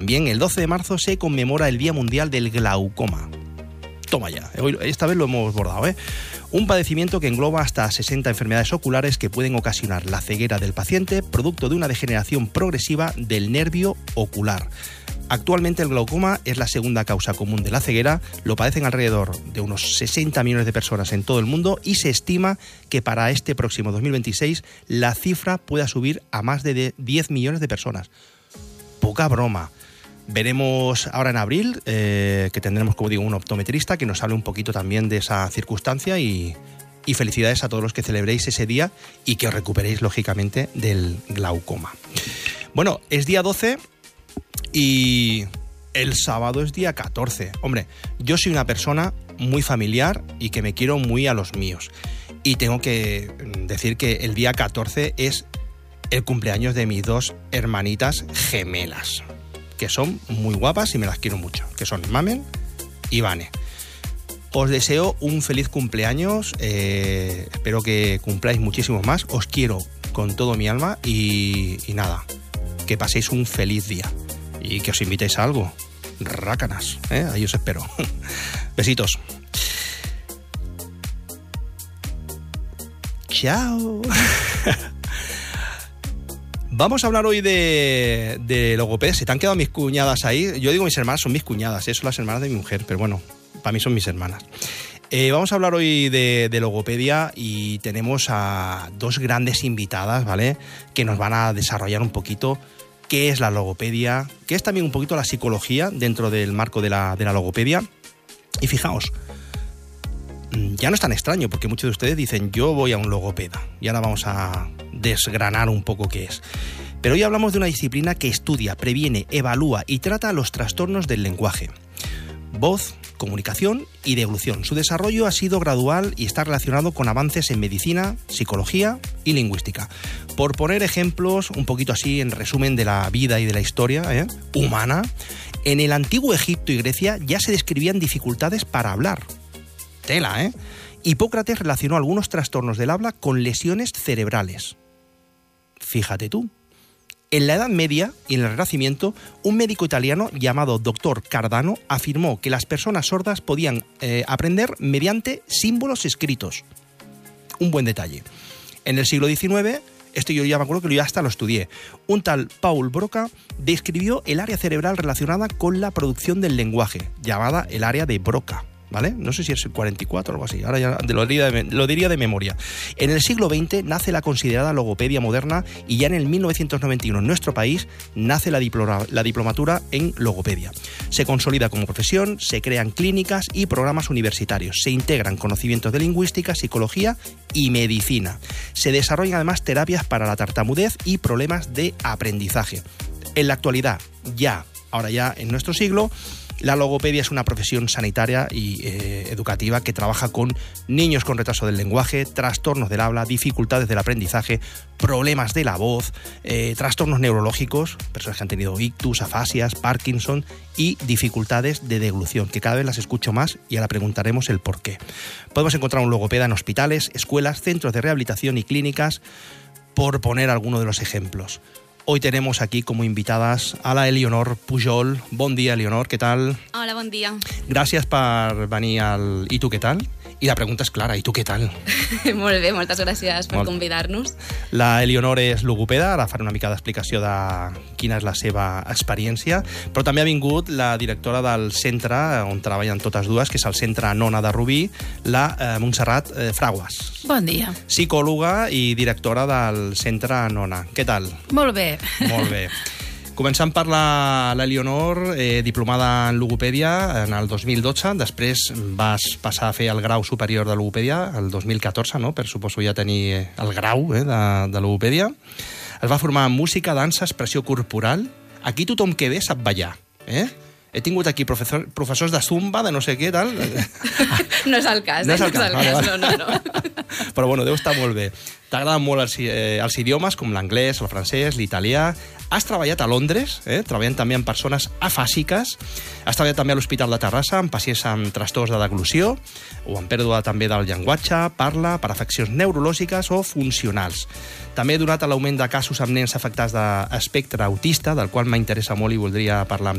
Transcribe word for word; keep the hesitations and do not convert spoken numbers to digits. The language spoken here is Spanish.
También el doce de marzo se conmemora el Día Mundial del Glaucoma. Toma ya, esta vez lo hemos bordado, ¿eh? Un padecimiento que engloba hasta sesenta enfermedades oculares que pueden ocasionar la ceguera del paciente, producto de una degeneración progresiva del nervio ocular. Actualmente el glaucoma es la segunda causa común de la ceguera, lo padecen alrededor de unos sesenta millones de personas en todo el mundo y se estima que para este próximo dos mil veintiséis la cifra pueda subir a más de diez millones de personas. Poca broma. Veremos ahora en abril eh, que tendremos, como digo, un optometrista que nos hable un poquito también de esa circunstancia y, y felicidades a todos los que celebréis ese día y que os recuperéis, lógicamente, del glaucoma. Bueno, es día doce y el sábado es día catorce. Hombre, yo soy una persona muy familiar y que me quiero muy a los míos. Y tengo que decir que el día catorce es el cumpleaños de mis dos hermanitas gemelas, que son muy guapas y me las quiero mucho, que son Mamen y Vane. Os deseo un feliz cumpleaños, eh, espero que cumpláis muchísimos más, os quiero con todo mi alma y, y nada, que paséis un feliz día y que os invitéis a algo, rácanas, ¿eh? Ahí os espero. Besitos. Chao. Vamos a hablar hoy de, de logopedia. Se te han quedado mis cuñadas ahí. Yo digo mis hermanas, son mis cuñadas, ¿eh? Son las hermanas de mi mujer, pero bueno, para mí son mis hermanas. Eh, vamos a hablar hoy de, de logopedia y tenemos a dos grandes invitadas, ¿vale? Que nos van a desarrollar un poquito qué es la logopedia, qué es también un poquito la psicología dentro del marco de la, de la logopedia. Y fijaos, ya no es tan extraño porque muchos de ustedes dicen yo voy a un logopeda y ahora vamos a desgranar un poco qué es. Pero hoy hablamos de una disciplina que estudia, previene, evalúa y trata los trastornos del lenguaje, voz, comunicación y deglución. Su desarrollo ha sido gradual y está relacionado con avances en medicina, psicología y lingüística. Por poner ejemplos un poquito así en resumen de la vida y de la historia ¿eh? humana, en el antiguo Egipto y Grecia ya se describían dificultades para hablar. Tela, ¿eh? Hipócrates relacionó algunos trastornos del habla con lesiones cerebrales. Fíjate tú. En la Edad Media y en el Renacimiento, un médico italiano llamado doctor Cardano afirmó que las personas sordas podían eh, aprender mediante símbolos escritos. Un buen detalle. En el siglo diecinueve, esto yo ya me acuerdo que yo hasta lo estudié, un tal Paul Broca describió el área cerebral relacionada con la producción del lenguaje, llamada el área de Broca. ¿Vale? No sé si es el cuarenta y cuatro o algo así, ahora ya lo diría, de, lo diría de memoria. En el siglo veinte nace la considerada logopedia moderna y ya en el mil novecientos noventa y uno en nuestro país nace la, diploma, la diplomatura en logopedia. Se consolida como profesión, se crean clínicas y programas universitarios, se integran conocimientos de lingüística, psicología y medicina. Se desarrollan además terapias para la tartamudez y problemas de aprendizaje. En la actualidad, ya, ahora ya en nuestro siglo, la logopedia es una profesión sanitaria y eh, educativa que trabaja con niños con retraso del lenguaje, trastornos del habla, dificultades del aprendizaje, problemas de la voz, eh, trastornos neurológicos, personas que han tenido ictus, afasias, Parkinson y dificultades de deglución, que cada vez las escucho más y ahora preguntaremos el por qué. Podemos encontrar un logopeda en hospitales, escuelas, centros de rehabilitación y clínicas, por poner algunos de los ejemplos. Hoy tenemos aquí como invitadas a la Elionor Pujol. Bon dia, Elionor, què tal? Hola, bon dia. Gràcies per venir al I tu què tal? I la pregunta és clara, i tu què tal? Molt bé, moltes gràcies per Molt. convidar-nos. La Elionor és logopeda, ara faré una mica d'explicació de quina és la seva experiència, però també ha vingut la directora del centre on treballen totes dues, que és el Centre Nona de Rubí, la eh, Montserrat eh, Fraguas. Bon dia. Psicòloga i directora del Centre Nona. Què tal? Molt bé. Molt bé. Començant per la, la Elionor, eh, diplomada en logopèdia en el dos mil dotze, després vas passar a fer el grau superior de logopèdia el dos mil catorze, no? Per suposo ja tenir el grau eh, de, de logopèdia. Es va formar en música, dansa, expressió corporal. Aquí tothom que ve sap ballar, eh? He tingut aquí professor, professors de zumba, de no sé què, tal. No és el cas, no eh? és el cas, no, és el cas. vale, no, no, no. Però bueno, deu estar molt bé. T'agraden molt els, eh, els idiomes, com l'anglès, el francès, l'italià. Has treballat a Londres, eh, treballant també amb persones afàsiques. Has treballat també a l'Hospital de Terrassa amb pacients amb trastorns de deglució o amb pèrdua també del llenguatge, parla, per afeccions neurològiques o funcionals. També he donat a l'augment de casos amb nens afectats d'espectre autista, del qual m'interessa molt i voldria parlar amb